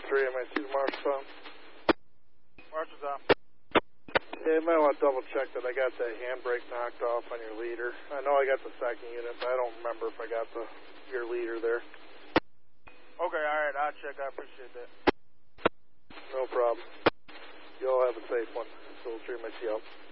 3, I might see the marshal's on. Marshal's on. Yeah, you might want to double check that I got the handbrake knocked off on your leader. I know I got the second unit, but I don't remember if I got your leader there. Okay, alright, I'll check. I appreciate that. No problem. You all have a safe one. Still 3, might see you out.